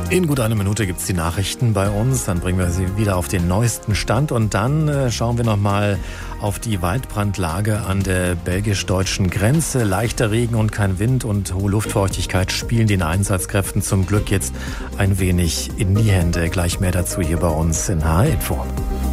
In gut einer Minute gibt es die Nachrichten bei uns, dann bringen wir sie wieder auf den neuesten Stand und dann schauen wir nochmal auf die Waldbrandlage an der belgisch-deutschen Grenze. Leichter Regen und kein Wind und hohe Luftfeuchtigkeit spielen den Einsatzkräften zum Glück jetzt ein wenig in die Hände. Gleich mehr dazu hier bei uns in HR Info.